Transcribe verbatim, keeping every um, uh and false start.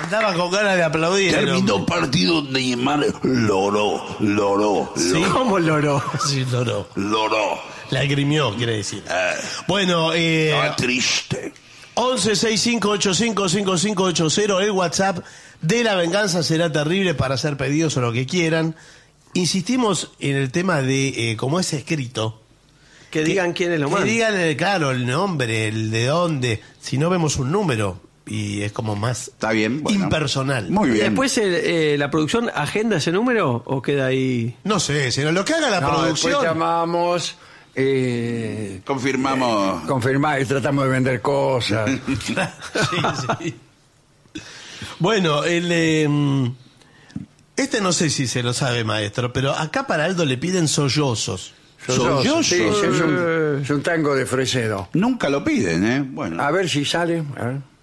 Estaba con ganas de aplaudir. Terminó partido, Neymar loró, loró, ¿Sí? loró. ¿Cómo loró? Sí, loró. Loró. Lagrimió, quiere decir. Eh, Bueno, eh... estaba triste. once sesenta y cinco ochenta y cinco cincuenta y cinco ochenta, el WhatsApp de La Venganza Será Terrible para hacer pedidos o lo que quieran. Insistimos en el tema de eh, cómo es escrito. Que digan quién es lo más. Que digan, eh, claro, el nombre, el de dónde. Si no vemos un número y es como más Está bien. Bueno. impersonal. Muy bien. Después eh, eh, la producción agenda ese número o queda ahí. No sé, sino lo que haga la No, producción. después llamamos, eh, Confirmamos. confirmar y tratamos de vender cosas. Sí, sí. Bueno, el eh, este no sé si se lo sabe, maestro, pero acá para Aldo le piden sollozos. Sollozos. Sí, sí, es, un, es un tango de Fresedo. Nunca lo piden, ¿eh? Bueno. A ver si sale. A ver.